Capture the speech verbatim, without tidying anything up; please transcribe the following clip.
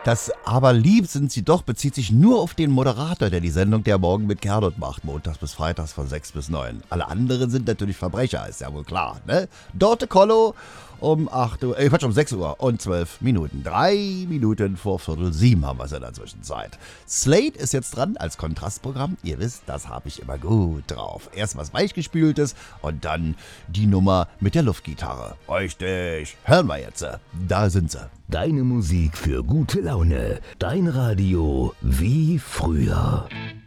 Das Aber lieb sind sie doch bezieht sich nur auf den Moderator, der die Sendung Der Morgen mit Gernot macht, montags bis freitags von sechs bis neun. Alle anderen sind natürlich Verbrecher, ist ja wohl klar, ne? Dorte Kollo um acht Uhr, äh, Quatsch, um sechs Uhr und zwölf Minuten. Drei Minuten vor Viertel sieben haben wir es in der Zwischenzeit. Slate ist jetzt dran als Kontrastprogramm. Ihr wisst, das habe ich immer gut drauf. Erst was Weichgespültes und dann die Nummer mit der Luftgitarre. Richtig. Hören wir jetzt. Da sind sie. Deine Musik für gute Laune. Dein Radio wie früher.